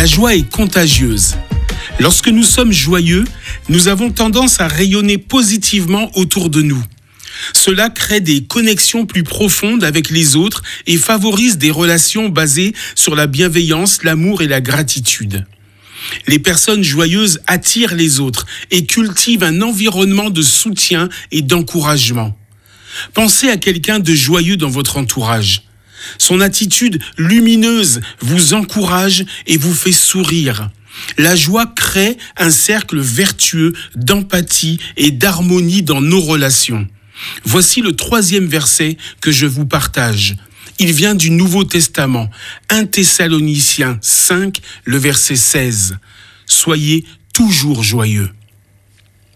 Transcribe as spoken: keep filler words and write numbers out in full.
La joie est contagieuse. Lorsque nous sommes joyeux, nous avons tendance à rayonner positivement autour de nous. Cela crée des connexions plus profondes avec les autres et favorise des relations basées sur la bienveillance, l'amour et la gratitude. Les personnes joyeuses attirent les autres et cultivent un environnement de soutien et d'encouragement. Pensez à quelqu'un de joyeux dans votre entourage. Son attitude lumineuse vous encourage et vous fait sourire. La joie crée un cercle vertueux d'empathie et d'harmonie dans nos relations. Voici le troisième verset que je vous partage. Il vient du Nouveau Testament, un Thessaloniciens cinq, le verset seize. Soyez toujours joyeux.